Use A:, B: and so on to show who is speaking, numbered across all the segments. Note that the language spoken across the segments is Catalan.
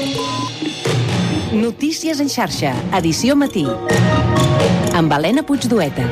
A: Notícies en xarxa, edició matí. Amb Helena Puigdueta.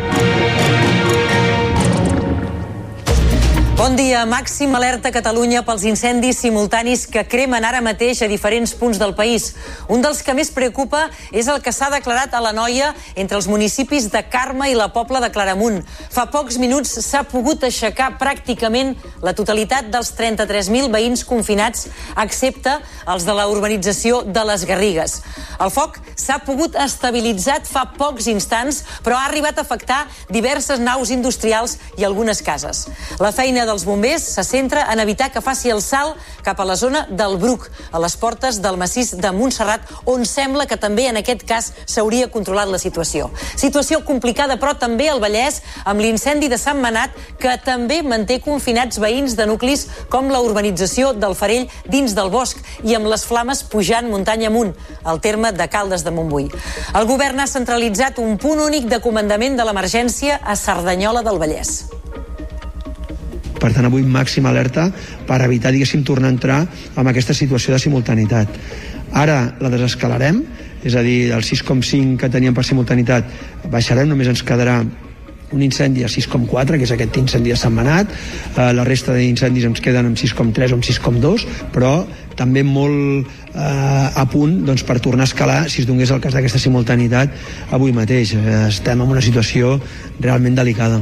B: Bon dia. Màxima alerta a Catalunya pels incendis simultanis que cremen ara mateix a diferents punts del país. Un dels que més preocupa és el que s'ha declarat a l'Anoia entre els municipis de Carme i la Pobla de Claramunt. Fa pocs minuts s'ha pogut aixecar pràcticament la totalitat dels 33.000 veïns confinats, excepte els de la urbanització de les Garrigues. El foc s'ha pogut estabilitzar fa pocs instants, però ha arribat a afectar diverses naus industrials i algunes cases. La feina dels bombers se centra en evitar que faci el salt cap a la zona del Bruc, a les portes del massís de Montserrat, on sembla que també en aquest cas s'hauria controlat la situació. Situació complicada, però també al Vallès, amb l'incendi de Sant Manat, que també manté confinats veïns de nuclis com la urbanització del Farell dins del bosc i amb les flames pujant muntanya amunt, al terme de Caldes de Montbui. El govern ha centralitzat un punt únic de comandament de l'emergència a Cerdanyola del Vallès.
C: Per tant, avui màxima alerta per evitar, diguéssim, tornar a entrar en aquesta situació de simultanitat. Ara la desescalarem, és a dir, el 6,5 que teníem per simultanitat baixarem, només ens quedarà un incendi a 6,4, que és aquest incendi de Sant Manat. La resta d'incendis ens queden amb 6,3 o amb 6,2, però també molt a punt doncs, per tornar a escalar si es donés el cas d'aquesta simultanitat avui mateix. Estem en una situació realment delicada.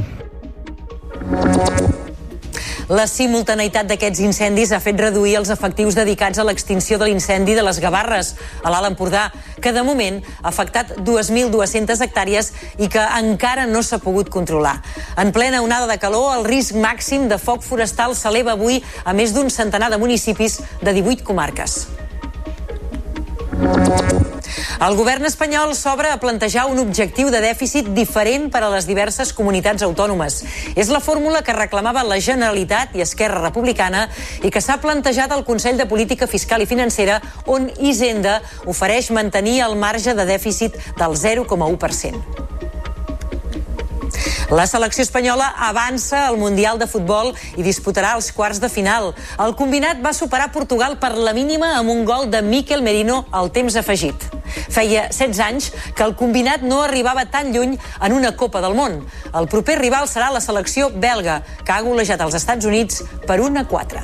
B: La simultaneïtat d'aquests incendis ha fet reduir els efectius dedicats a l'extinció de l'incendi de les Gavarres, a l'Alt Empordà, que de moment ha afectat 2.200 hectàrees i que encara no s'ha pogut controlar. En plena onada de calor, el risc màxim de foc forestal s'eleva avui a més d'un centenar de municipis de 18 comarques. El govern espanyol s'obre a plantejar un objectiu de dèficit diferent per a les diverses comunitats autònomes. És la fórmula que reclamava la Generalitat i Esquerra Republicana i que s'ha plantejat al Consell de Política Fiscal i Financera, on Hisenda ofereix mantenir el marge de dèficit del 0,1%. La selecció espanyola avança al Mundial de Futbol i disputarà els quarts de final. El combinat va superar Portugal per la mínima amb un gol de Mikel Merino al temps afegit. Feia 16 anys que el combinat no arribava tan lluny en una Copa del Món. El proper rival serà la selecció belga, que ha golejat els Estats Units per 1-4.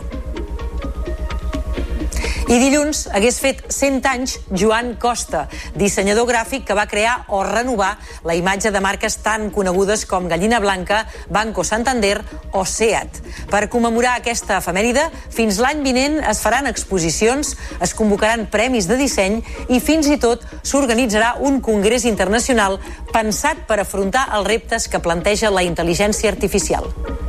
B: I dilluns hagués fet 100 anys Joan Costa, dissenyador gràfic que va crear o renovar la imatge de marques tan conegudes com Gallina Blanca, Banco Santander o SEAT. Per commemorar aquesta efemèride, fins l'any vinent es faran exposicions, es convocaran premis de disseny i fins i tot s'organitzarà un congrés internacional pensat per afrontar els reptes que planteja la intel·ligència artificial.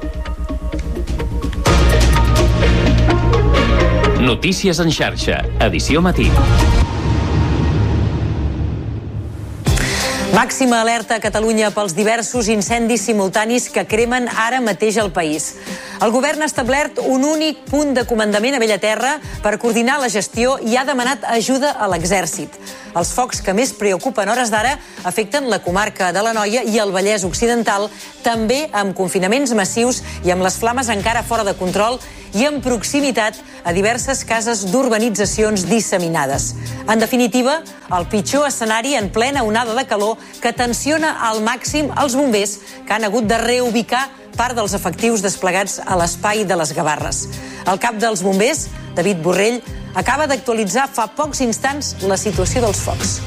D: Notícies en xarxa, edició matí.
B: Màxima alerta a Catalunya pels diversos incendis simultanis que cremen ara mateix al país. El govern ha establert un únic punt de comandament a Bellaterra per coordinar la gestió i ha demanat ajuda a l'exèrcit. Els focs que més preocupen hores d'ara afecten la comarca de l'Anoia i el Vallès Occidental, també amb confinaments massius i amb les flames encara fora de control i en proximitat a diverses cases d'urbanitzacions disseminades. En definitiva, el pitjor escenari en plena onada de calor que tensiona al màxim els bombers que han hagut de reubicar part dels efectius desplegats a l'espai de les Gavarres. El cap dels bombers, David Borrell, acaba d'actualitzar fa pocs instants la situació dels focs.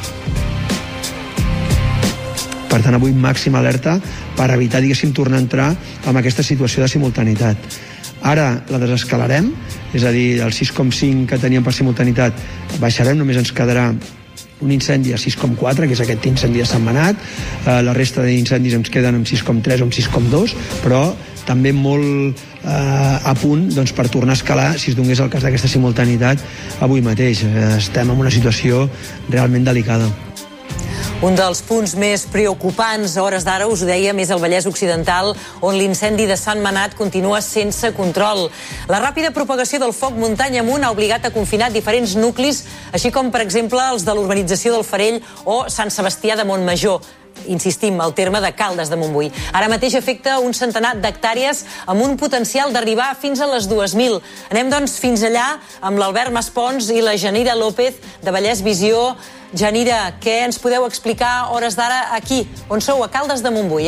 C: Per tant, avui màxima alerta per evitar, diguéssim, tornar a entrar en aquesta situació de simultanitat. Ara la desescalarem, és a dir, el 6,5 que teníem per simultanitat baixarem, només ens quedarà un incendi a 6,4, que és aquest incendi de Sant Manat. La resta d'incendis ens queden amb 6,3 o amb 6,2, però també molt a punt doncs, per tornar a escalar si es donés el cas d'aquesta simultanitat avui mateix. Estem en una situació realment delicada.
B: Un dels punts més preocupants a hores d'ara, us ho dèiem, és el Vallès Occidental, on l'incendi de Sant Manat continua sense control. La ràpida propagació del foc muntanya amunt ha obligat a confinar diferents nuclis, així com, per exemple, els de l'urbanització del Farell o Sant Sebastià de Montmajor. insistim, al terme de Caldes de Montbui. Ara mateix afecta un centenar d'hectàrees amb un potencial d'arribar fins a les 2.000. Anem, doncs, fins allà amb l'Albert Maspons i la Janira López de Vallès Visió. Janira, què ens podeu explicar a hores d'ara aquí, on sou, a Caldes de Montbui,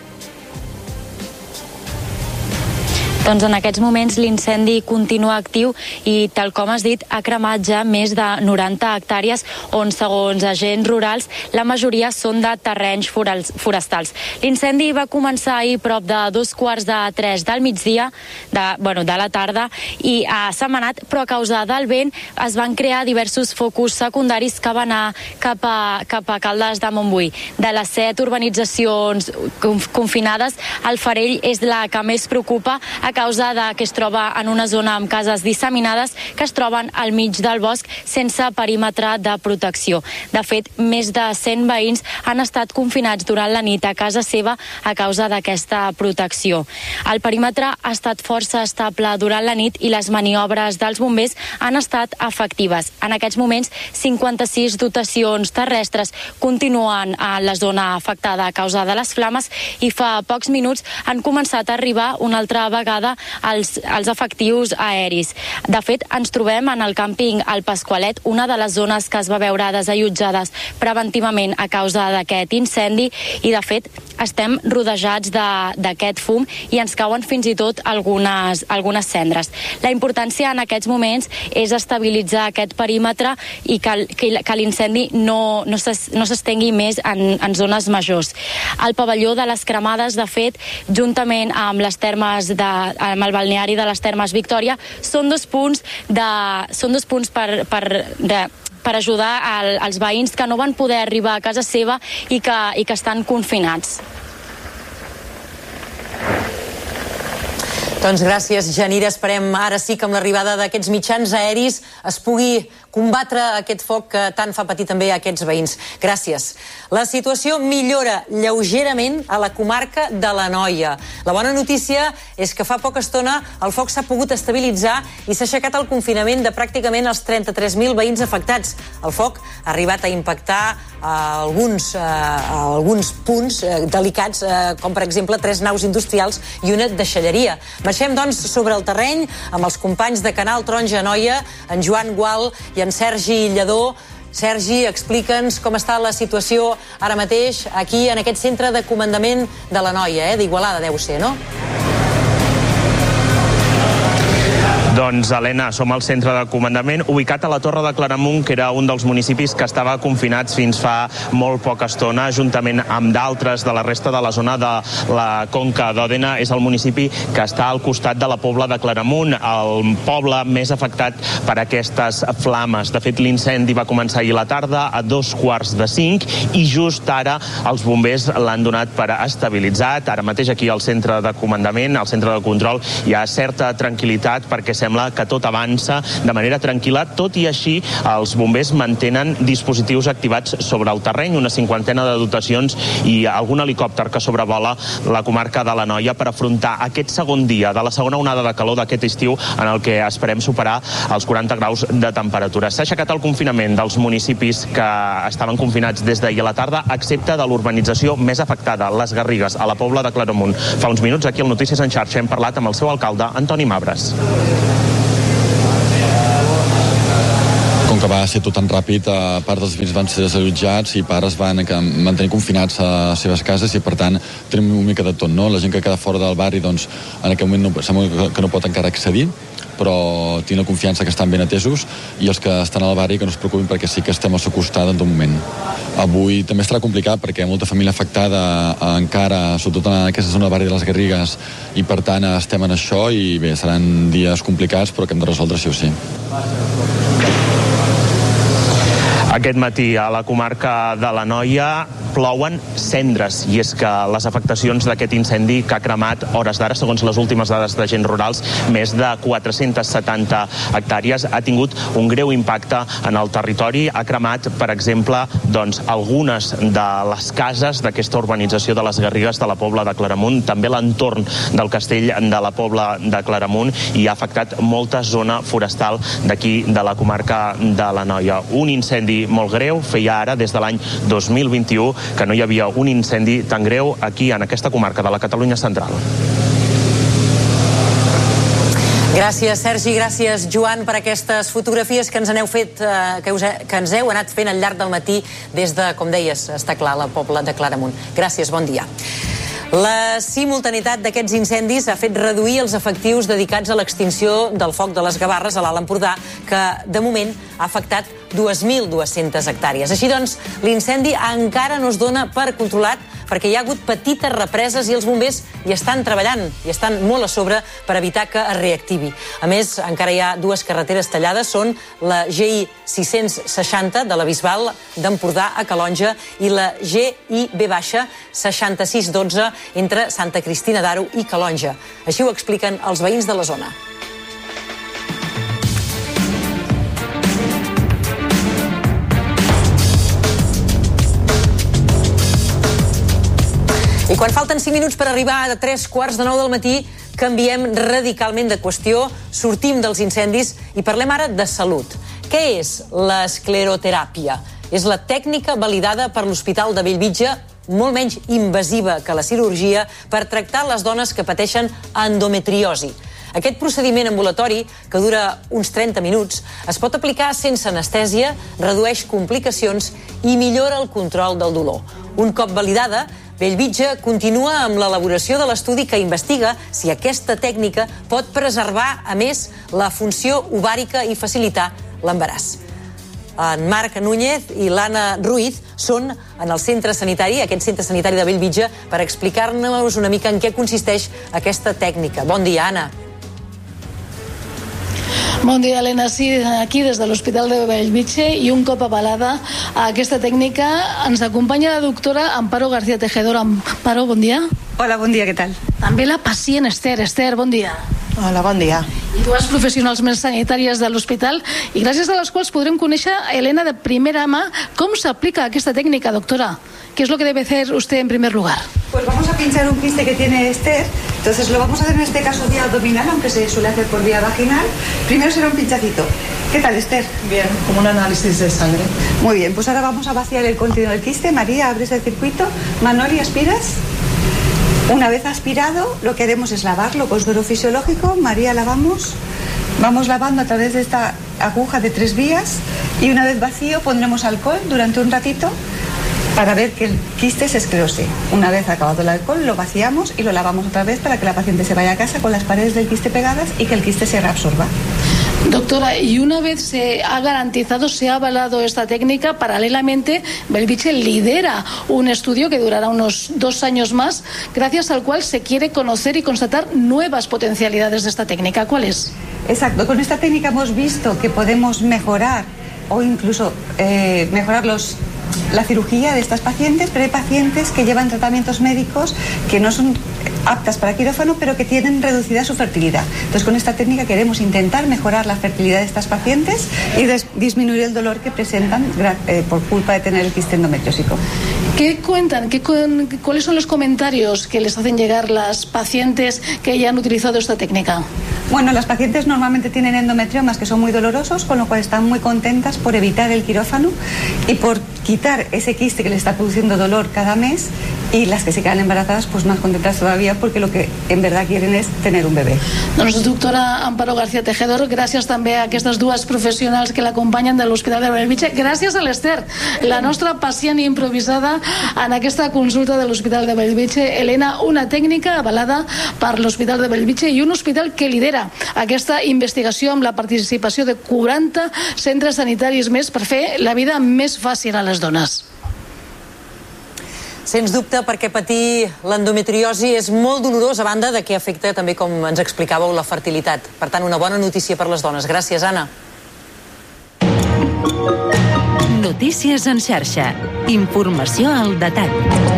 E: Doncs en aquests moments l'incendi continua actiu i, tal com has dit, ha cremat ja més de 90 hectàrees on, segons agents rurals, la majoria són de terrenys forestals. L'incendi va començar ahir prop de 2:45 del migdia, de la tarda, i s'ha manat, però a causa del vent es van crear diversos focus secundaris que van anar cap a Caldes de Montbui. De les 7 urbanitzacions confinades, el Farell és la que més preocupa a causa que es troba en una zona amb cases disseminades que es troben al mig del bosc sense perímetre de protecció. De fet, més de 100 veïns han estat confinats durant la nit a casa seva a causa d'aquesta protecció. El perímetre ha estat força estable durant la nit i les maniobres dels bombers han estat efectives. En aquests moments, 56 dotacions terrestres continuen a la zona afectada a causa de les flames i fa pocs minuts han començat a arribar una altra vegada els efectius aeris. De fet, ens trobem en el càmping El Pasqualet, una de les zones que es va veure desallotjades preventivament a causa d'aquest incendi, i de fet estem rodejats d'aquest fum i ens cauen fins i tot algunes cendres. La importància en aquests moments és estabilitzar aquest perímetre i que l'incendi no s'estengui més en zones majors. El pavelló de les cremades, de fet, juntament amb les termes amb el balneari de les Termes Victòria, són dos punts per ajudar als veïns que no van poder arribar a casa seva i que estan confinats.
B: Doncs gràcies, Janira. Esperem ara sí que amb l'arribada d'aquests mitjans aeris es pugui combatre aquest foc que tant fa patir també a aquests veïns. Gràcies. La situació millora lleugerament a la comarca de l'Anoia. La bona notícia és que fa poca estona el foc s'ha pogut estabilitzar i s'ha aixecat el confinament de pràcticament els 33.000 veïns afectats. El foc ha arribat a impactar alguns punts delicats, com per exemple 3 naus industrials i una deixalleria. Marxem, doncs, sobre el terreny amb els companys de Canal Taronja Anoia, en Joan Gual i en Sergi Lledó. Sergi, explica'ns com està la situació ara mateix aquí en aquest centre de comandament de l'Anoia, d'Igualada deu ser, no?
F: Doncs, Helena, som al centre de comandament, ubicat a la Torre de Claramunt, que era un dels municipis que estava confinats fins fa molt poca estona, juntament amb d'altres de la resta de la zona de la Conca d'Òdena. És el municipi que està al costat de la Pobla de Claramunt, el poble més afectat per aquestes flames. De fet, l'incendi va començar ahir a la tarda a 4:45 i just ara els bombers l'han donat per estabilitzat. Ara mateix aquí al centre de comandament, al centre de control, hi ha certa tranquil·litat perquè sembla que tot avança de manera tranquil·la. Tot i així, els bombers mantenen dispositius activats sobre el terreny, una 50ena de dotacions i algun helicòpter que sobrevola la comarca de l'Anoia per afrontar aquest segon dia de la segona onada de calor d'aquest estiu en el que esperem superar els 40 graus de temperatura. S'ha aixecat el confinament dels municipis que estaven confinats des d'ahir a la tarda, excepte de l'urbanització més afectada, les Garrigues, a la Pobla de Claramunt. Fa uns minuts aquí al Notícies en Xarxa hem parlat amb el seu alcalde, Antoni Mabres.
G: Com que va ser tot tan ràpid, part dels veïns van ser desallotjats i part es van mantenir confinats a les seves cases i, per tant, tenim una mica de tot, no? La gent que queda fora del barri, doncs, en aquest moment sembla que no pot encara accedir, però tinc la confiança que estan ben atesos, i els que estan al barri que no es preocupin perquè sí que estem al seu costat en tot moment. Avui també estarà complicat perquè hi ha molta família afectada encara, sobretot en aquesta zona del barri de les Garrigues, i per tant estem en això i bé, seran dies complicats però que hem de resoldre sí o sí.
F: Aquest matí a la comarca de l'Anoia plouen cendres, i és que les afectacions d'aquest incendi que ha cremat hores d'ara, segons les últimes dades d'agents rurals, més de 470 hectàrees, ha tingut un greu impacte en el territori. Ha cremat, per exemple, doncs, algunes de les cases d'aquesta urbanització de les Garrigues de la Pobla de Claramunt, també l'entorn del castell de la Pobla de Claramunt, i ha afectat molta zona forestal d'aquí de la comarca de l'Anoia. Un incendi molt greu, feia ara des de l'any 2021 que no hi havia un incendi tan greu aquí, en aquesta comarca de la Catalunya central.
B: Gràcies, Sergi, gràcies, Joan, per aquestes fotografies que ens aneu fet, que ens heu anat fent al llarg del matí des de, com deies, està clar, la Pobla de Claramunt. Gràcies, bon dia. La simultaneïtat d'aquests incendis ha fet reduir els efectius dedicats a l'extinció del foc de les Gavarres a l'Alt Empordà, que de moment ha afectat 2.200 hectàrees. Així doncs, l'incendi encara no es dona per controlat perquè hi ha hagut petites represes i els bombers hi estan treballant, i estan molt a sobre per evitar que es reactivi. A més, encara hi ha dues carreteres tallades, són la GI 660 de la Bisbal d'Empordà a Calonja i la GIB 6612 entre Santa Cristina d'Aro i Calonja. Així ho expliquen els veïns de la zona. I quan falten 5 minuts per arribar a 3:15 del matí, canviem radicalment de qüestió, sortim dels incendis i parlem ara de salut. Què és l'escleroteràpia? És la tècnica validada per l'Hospital de Bellvitge, molt menys invasiva que la cirurgia, per tractar les dones que pateixen endometriosi. Aquest procediment ambulatori, que dura uns 30 minuts, es pot aplicar sense anestèsia, redueix complicacions i millora el control del dolor. Un cop validada, Bellvitge continua amb l'elaboració de l'estudi que investiga si aquesta tècnica pot preservar, a més, la funció ovàrica i facilitar l'embaràs. En Marc Núñez i l'Anna Ruiz són en el centre sanitari, aquest centre sanitari de Bellvitge, per explicar-nos una mica en què consisteix aquesta tècnica. Bon dia, Anna.
H: Bon dia, Helena. Sí, aquí des de l'Hospital de Bellvitge, i un cop avalada aquesta tècnica ens acompanya la doctora Amparo García Tejedor. Amparo, bon dia.
I: Hola, bon dia, què tal?
H: També la pacient Esther. Esther, bon dia.
I: Hola, bon dia.
H: I dues professionals més sanitàries de l'hospital, i gràcies a les quals podrem conèixer, Helena, de primera mà, com s'aplica aquesta tècnica, doctora. ¿Qué es lo que debe hacer usted en primer lugar?
I: Pues vamos a pinchar un quiste que tiene Esther. Entonces lo vamos a hacer en este caso vía abdominal, aunque se suele hacer por vía vaginal. Primero será un pinchacito. ¿Qué tal, Esther?
J: Bien, como un análisis de sangre.
I: Muy bien, pues ahora vamos a vaciar el contenido del quiste. María, abres el circuito. Manoli, aspiras. Una vez aspirado, lo que haremos es lavarlo con suero fisiológico. María, lavamos. Vamos lavando a través de esta aguja de 3 vías, y una vez vacío pondremos alcohol durante un ratito para ver que el quiste se esclerose. Una vez acabado el alcohol, lo vaciamos y lo lavamos otra vez para que la paciente se vaya a casa con las paredes del quiste pegadas y que el quiste se reabsorba.
H: Doctora, y una vez se ha garantizado, se ha avalado esta técnica, paralelamente Bellvitge lidera un estudio que durará unos 2 años más, gracias al cual se quiere conocer y constatar nuevas potencialidades de esta técnica. ¿Cuál es?
I: Exacto, con esta técnica hemos visto que podemos mejorar o incluso mejorar la cirugía de estas pacientes, pero hay pacientes que llevan tratamientos médicos que no son aptas para quirófano, pero que tienen reducida su fertilidad. Entonces, con esta técnica queremos intentar mejorar la fertilidad de estas pacientes y disminuir el dolor que presentan por culpa de tener el quiste endometriósico.
H: ¿Qué cuentan? ¿Cuáles son los comentarios que les hacen llegar las pacientes que ya han utilizado esta técnica?
I: Bueno, las pacientes normalmente tienen endometriomas que son muy dolorosos, con lo cual están muy contentas por evitar el quirófano y por quitar ese quiste que les está produciendo dolor cada mes, y las que se quedan embarazadas pues más contentas todavía, porque lo que en verdad quieren es tener un bebé.
H: Doncs, doctora Amparo García Tejedor, gràcies també a aquestes dues professionals que l'acompanyen de l'Hospital de Bellvitge. Gràcies a l'Esther, la nostra pacient improvisada en aquesta consulta de l'Hospital de Bellvitge. Helena, una tècnica avalada per l'Hospital de Bellvitge i un hospital que lidera aquesta investigació amb la participació de 40 centres sanitaris més per fer la vida més fàcil a les dones.
B: Sens dubte, perquè patir l'endometriosi és molt dolorós, a banda de que afecta també, com ens explicàveu, la fertilitat. Per tant, una bona notícia per les dones. Gràcies, Anna.
A: Notícies en xarxa. Informació al detall.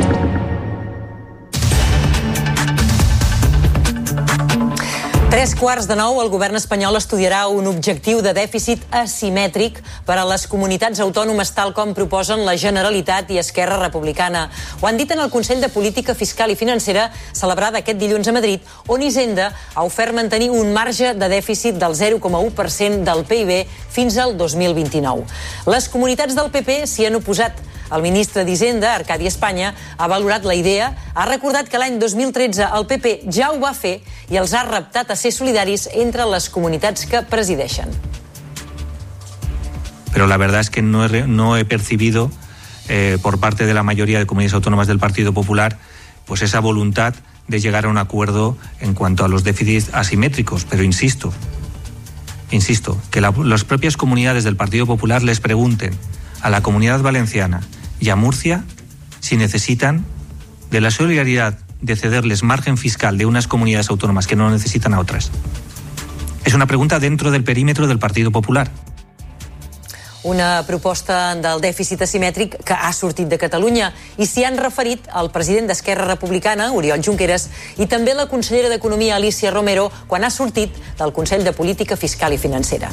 B: 8:45, el govern espanyol estudiarà un objectiu de dèficit asimètric per a les comunitats autònomes, tal com proposen la Generalitat i Esquerra Republicana. Ho han dit en el Consell de Política Fiscal i Financera celebrat aquest dilluns a Madrid, on Hisenda ha ofert mantenir un marge de dèficit del 0,1% del PIB fins al 2029. Les comunitats del PP s'hi han oposat. El ministre d'Hisenda, Arcadi Espanya, ha valorat la idea, ha recordat que l'any 2013 el PP ja ho va fer i els ha reptat a ser solidaris entre les comunitats que presideixen.
K: Pero la verdad es que no he percibido por parte de la mayoría de comunidades autónomas del Partido Popular pues esa voluntad de llegar a un acuerdo en cuanto a los déficits asimétricos. Pero insisto, que las propias comunidades del Partido Popular les pregunten a la Comunidad Valenciana y a Murcia si necesitan de la solidaridad de cederles margen fiscal de unas comunidades autónomas que no necesitan a otras. Es una pregunta dentro del perímetro del Partido Popular.
B: Una proposta del dèficit asimètric que ha sortit de Catalunya i s'hi han referit el president d'Esquerra Republicana, Oriol Junqueras, i també la consellera d'Economia, Alícia Romero, quan ha sortit del Consell de Política Fiscal i Financera.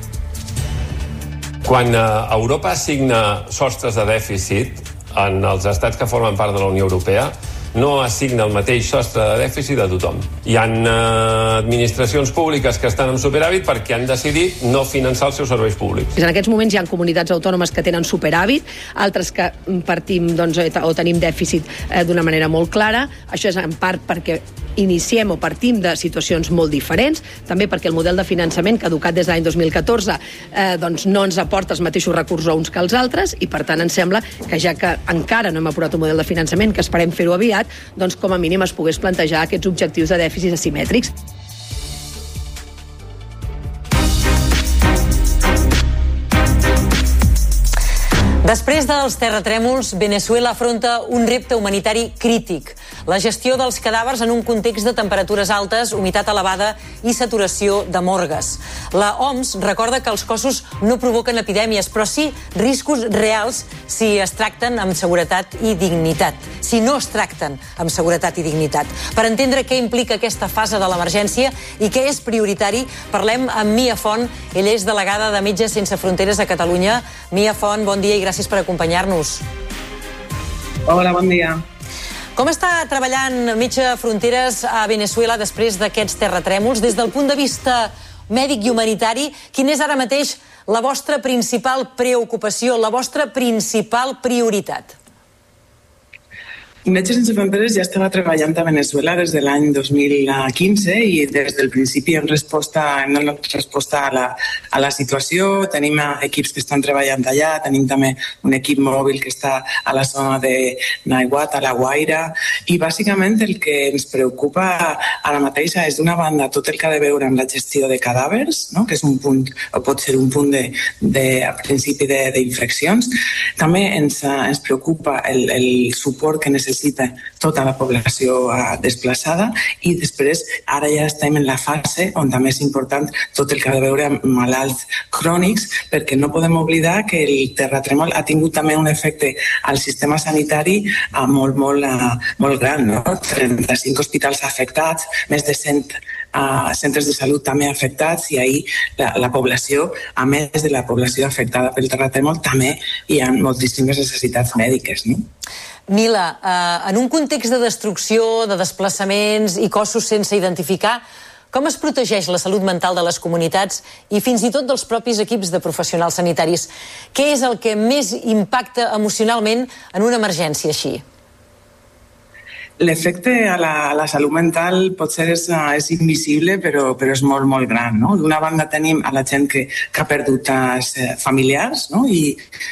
L: Quan Europa assigna sostres de dèficit en els estats que formen part de la Unió Europea, no assigna el mateix sostre de dèficit a tothom. Hi ha administracions públiques que estan en superàvit perquè han decidit no finançar els seus serveis públics.
M: En aquests moments hi ha comunitats autònomes que tenen superàvit, altres que partim o tenim dèficit d'una manera molt clara. Això és en part perquè iniciem o partim de situacions molt diferents, també perquè el model de finançament caducat des de l'any 2014 no ens aporta els mateixos recursos a uns que als altres i per tant ens sembla que ja que encara no hem aprovat un model de finançament, que esperem fer-ho aviat, doncs com a mínim es pogués plantejar aquests objectius de dèficits asimètrics.
B: Després dels terratrèmols, Veneçuela afronta un repte humanitari crític. La gestió dels cadàvers en un context de temperatures altes, humitat elevada i saturació de morgues. La OMS recorda que els cossos no provoquen epidèmies, però sí riscos reals si es tracten amb seguretat i dignitat. Si no es tracten amb seguretat i dignitat. Per entendre què implica aquesta fase de l'emergència i què és prioritari, parlem amb Mia Font. Ella és delegada de Metges Sense Fronteres a Catalunya. Mia Font, bon dia i gràcies per acompanyar-nos.
J: Hola, bon dia.
B: Com està treballant Metges Fronteres a Veneçuela després d'aquests terratrèmols? Des del punt de vista mèdic i humanitari, quina és ara mateix la vostra principal preocupació, la vostra principal prioritat?
J: Metges Sense Fronteres ja estava treballant a Veneçuela des de l'any 2015 i des del principi hem donat resposta a la situació. Tenim equips que estan treballant allà, tenim també un equip mòbil que està a la zona de Naiwat, a La Guaira, i bàsicament el que ens preocupa ara mateix és d'una banda tot el que ha de veure amb la gestió de cadàvers, no? Que és un punt, o pot ser un punt a principi d'infeccions. També ens preocupa el suport que necessita tota la població desplaçada i després ara ja estem en la fase on també és important tot el que ha de veure amb malalts crònics, perquè no podem oblidar que el terratrèmol ha tingut també un efecte al sistema sanitari molt gran, no? 35 hospitals afectats, més de 100 centres de salut també afectats i ahir la població, a més de la població afectada pel terratrèmol, també hi ha moltíssimes necessitats mèdiques, no?
B: Mila, en un context de destrucció, de desplaçaments i cossos sense identificar, com es protegeix la salut mental de les comunitats i fins i tot dels propis equips de professionals sanitaris? Què és el que més impacta emocionalment en una emergència així?
J: L'efecte a la salut mental potser és invisible, però és molt, molt gran, no? D'una banda tenim a la gent que ha perdut familiars, no? I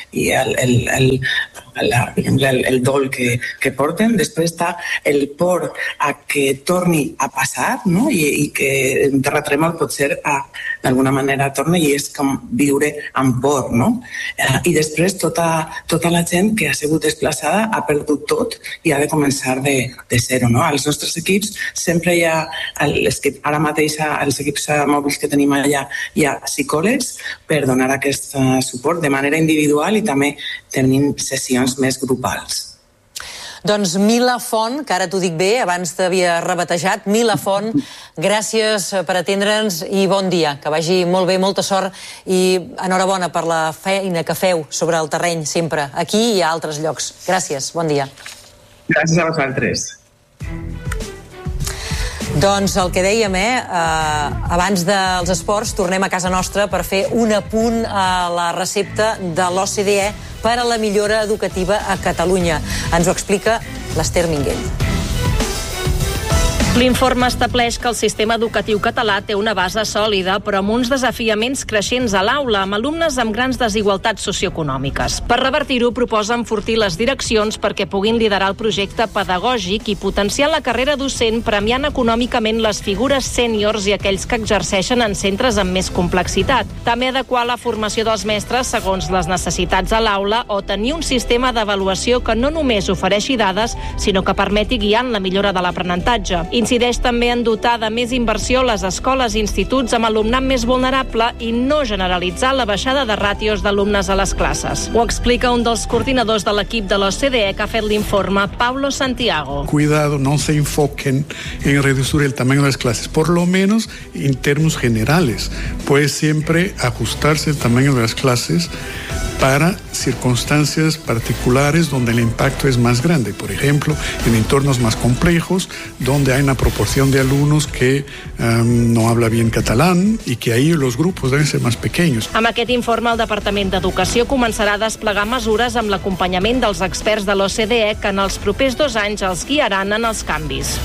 J: el dol que porten. Després està el por a que torni a passar, no? I que un terratrèmol potser d'alguna manera torna i és com viure amb por, no? I després tota la gent que ha sigut desplaçada ha perdut tot i ha de començar de zero, no? Als nostres equips sempre hi ha, ara mateix als equips mòbils que tenim allà, hi ha psicòlegs per donar aquest suport de manera individual i també tenim sessions més grupals.
B: Doncs Mila Font, que ara t'ho dic bé, abans t'havia rebatejat, Mila Font, gràcies per atendre'ns i bon dia, que vagi molt bé, molta sort i enhorabona per la feina que feu sobre el terreny sempre, aquí i a altres llocs. Gràcies, bon dia.
J: Gràcies a vosaltres.
B: Doncs el que dèiem, abans dels esports tornem a casa nostra per fer un apunt a la recepta de l'OCDE per a la millora educativa a Catalunya. Ens ho explica l'Ester Minguell.
N: L'informe estableix que el sistema educatiu català té una base sòlida, però amb uns desafiaments creixents a l'aula, amb alumnes amb grans desigualtats socioeconòmiques. Per revertir-ho, proposa enfortir les direccions perquè puguin liderar el projecte pedagògic i potenciar la carrera docent, premiant econòmicament les figures sèniors i aquells que exerceixen en centres amb més complexitat. També adequar la formació dels mestres segons les necessitats a l'aula o tenir un sistema d'avaluació que no només ofereixi dades, sinó que permeti guiar en la millora de l'aprenentatge. Incideix també en dotar de més inversió les escoles i instituts amb alumnat més vulnerable i no generalitzar la baixada de ràtios d'alumnes a les classes. Ho explica un dels coordinadors de l'equip de l'OCDE que ha fet l'informe, Paulo Santiago.
O: Cuidado, no se enfoquen en reducir el tamaño de las clases, por lo menos en términos generales. Puede siempre ajustarse el tamaño de las clases para circunstancias particulares donde el impacto es más grande. Por ejemplo, en entornos más complejos, donde hay una proporción de alumnos que no habla bien catalán y que ahí los grupos deben ser más pequeños.
N: Amb aquest informe, el Departament d'Educació començarà a desplegar mesures amb l'acompanyament dels experts de l'OCDE que en els propers 2 anys els guiaran en els canvis.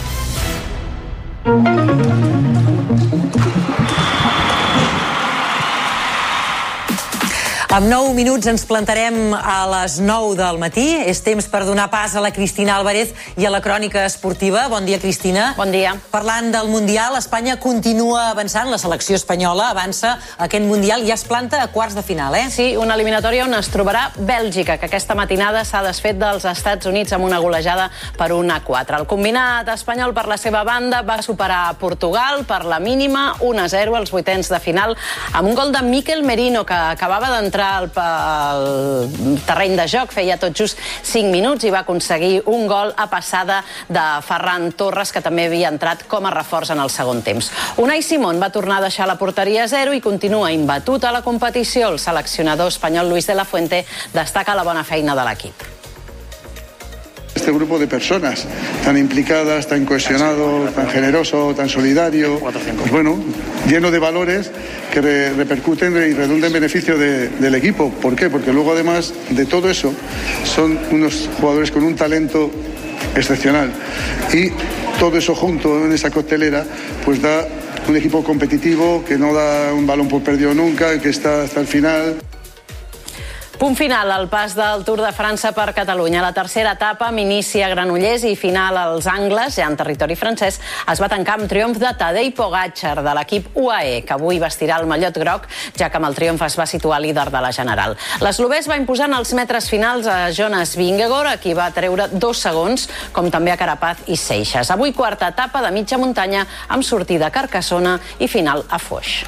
B: Amb 9 minuts ens plantarem a les 9 del matí. És temps per donar pas a la Cristina Álvarez i a la crònica esportiva. Bon dia, Cristina.
P: Bon dia.
B: Parlant del Mundial, Espanya continua avançant. La selecció espanyola avança a aquest Mundial i ja es planta a quarts de final,
P: Sí, una eliminatòria on es trobarà Bèlgica, que aquesta matinada s'ha desfet dels Estats Units amb una golejada per 1-4. El combinat espanyol, per la seva banda, va superar Portugal per la mínima 1-0 als vuitens de final amb un gol de Mikel Merino, que acabava d'entrar al terreny de joc, feia tot just 5 minuts i va aconseguir un gol a passada de Ferran Torres, que també havia entrat com a reforç en el segon temps. Unai Simón va tornar a deixar la porteria a 0 i continua imbatut a la competició. El seleccionador espanyol Luis de la Fuente destaca la bona feina de l'equip.
Q: Este grupo de personas tan implicadas, tan cohesionado, tan generoso, tan solidario, pues bueno, lleno de valores que repercuten y redunden en beneficio del equipo. ¿Por qué? Porque luego, además de todo eso, son unos jugadores con un talento excepcional. Y todo eso junto en esa coctelera, pues da un equipo competitivo que no da un balón por perdido nunca, que está hasta el final.
P: Punt final al pas del Tour de França per Catalunya. La tercera etapa, amb inici a Granollers i final als Angles, ja en territori francès, es va tancar amb triomf de Tadej Pogačar, de l'equip UAE, que avui vestirà el mallot groc, ja que amb el triomf es va situar líder de la general. L'eslovè es va imposar en els metres finals a Jonas Vingegaard, a qui va treure 2 segons, com també a Carapaz i Seixas. Avui quarta etapa de mitja muntanya, amb sortida a Carcassona i final a Foix.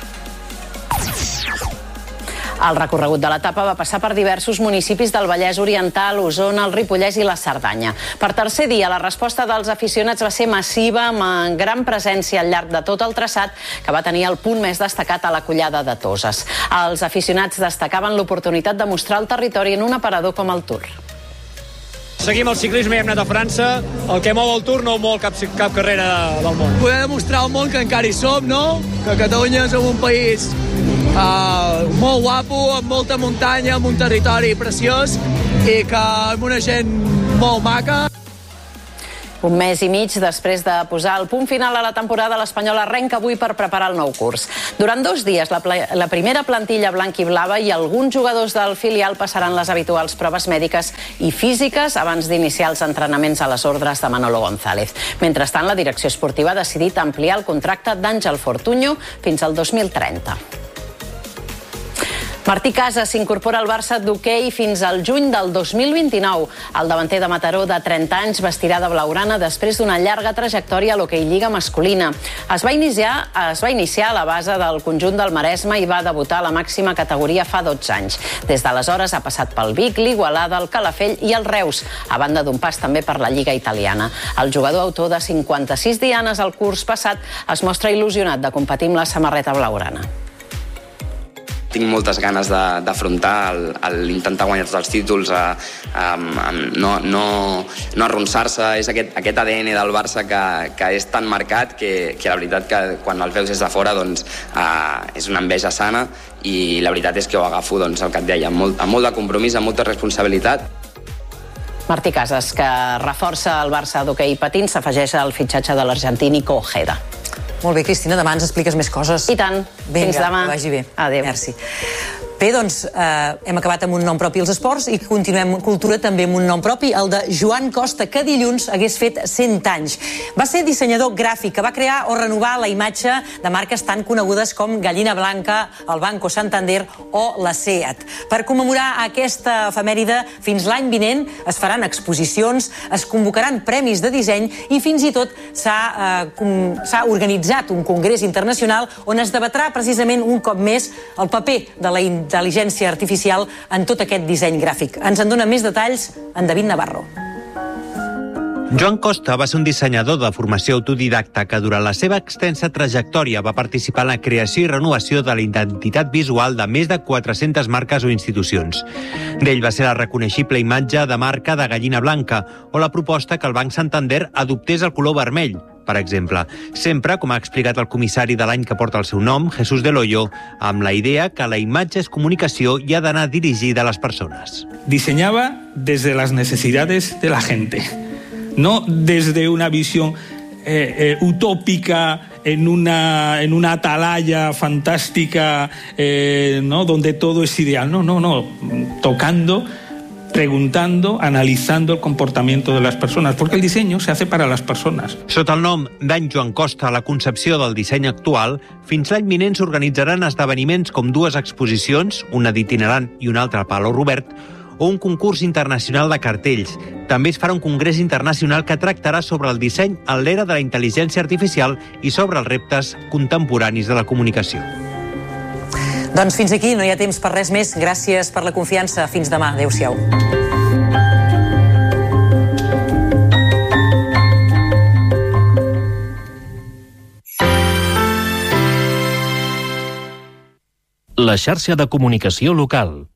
P: El recorregut de l'etapa va passar per diversos municipis del Vallès Oriental, Osona, el Ripollès i la Cerdanya. Per tercer dia, la resposta dels aficionats va ser massiva, amb gran presència al llarg de tot el traçat, que va tenir el punt més destacat a la Collada de Toses. Els aficionats destacaven l'oportunitat de mostrar el territori en un aparador com el Tour.
R: Seguim el ciclisme i hem anat a França. El que mou el Tour no mou cap carrera del món.
S: Poder demostrar al món que encara hi som, no? Que Catalunya som un país molt guapo, amb molta muntanya, amb un territori preciós i que amb una gent molt maca.
P: Un mes i mig després de posar el punt final a la temporada, l'Espanyol arrenca avui per preparar el nou curs. Durant 2 dies, la primera plantilla blanc i blava i alguns jugadors del filial passaran les habituals proves mèdiques i físiques abans d'iniciar els entrenaments a les ordres de Manolo González. Mentrestant, la direcció esportiva ha decidit ampliar el contracte d'Àngel Fortuño fins al 2030. Martí Casas s'incorpora al Barça d'hoquei fins al juny del 2029. El davanter de Mataró, de 30 anys, vestirà de blaugrana després d'una llarga trajectòria a l'hoquei lliga masculina. Es va iniciar a la base del conjunt del Maresme i va debutar a la màxima categoria fa 12 anys. Des d'aleshores ha passat pel Vic, l'Igualada, el Calafell i el Reus, a banda d'un pas també per la Lliga italiana. El jugador autor de 56 dianes al curs passat es mostra il·lusionat de competir amb la samarreta blaugrana.
T: Tinc moltes ganes d'afrontar l'intentar guanyar tots els títols, no arronsar-se. És aquest ADN del Barça que és tan marcat que la veritat que quan el veus des de fora és una enveja sana, i la veritat és que ho agafo, el que et deia, amb molt de compromís, amb molta responsabilitat.
P: Martí Casas, que reforça el Barça d'hoquei patins, s'afegeix al fitxatge de l'argentí Nico Ojeda.
B: Molt bé, Cristina, demà ens expliques més coses.
P: I tant. Fins demà.
B: Que vagi bé.
P: Adéu.
B: Merci. Bé, doncs, hem acabat amb un nom propi als esports i continuem cultura també amb un nom propi, el de Joan Costa, que dilluns hagués fet 100 anys. Va ser dissenyador gràfic, que va crear o renovar la imatge de marques tan conegudes com Gallina Blanca, el Banco Santander o la SEAT. Per commemorar aquesta efemèride, fins l'any vinent es faran exposicions, es convocaran premis de disseny i fins i tot s'ha organitzat un congrés internacional on es debatrà precisament un cop més el paper de la intel·ligència artificial en tot aquest disseny gràfic. Ens en dona més detalls en David Navarro.
U: Joan Costa va ser un dissenyador de formació autodidacta que durant la seva extensa trajectòria va participar en la creació i renovació de la identitat visual de més de 400 marques o institucions. D'ell va ser la reconeixible imatge de marca de Gallina Blanca o la proposta que el Banc Santander adoptés el color vermell, per exemple. Sempre, com ha explicat el comissari de l'any que porta el seu nom, Jesús Del Hoyo, amb la idea que la imatge és comunicació i ha d'anar dirigida a les persones.
V: Diseñaba desde las necesidades de la gente, no desde una visión utópica en una atalaya fantástica, ¿no? Donde todo es ideal. No, tocando, preguntando, analizando el comportamiento de las personas, porque el diseño se hace para las personas.
U: Sota el nom d'en Joan Costa, la concepció del disseny actual, fins l'any vinent s'organitzaran esdeveniments com 2 exposicions, una d'itinerant i una altra a Palau Robert, o un concurs internacional de cartells. També es farà un congrés internacional que tractarà sobre el disseny en l'era de la intel·ligència artificial i sobre els reptes contemporanis de la comunicació.
B: Doncs fins aquí, no hi ha temps per res més. Gràcies per la confiança. Fins demà. Adéu-siau.
D: La xarxa de comunicació local.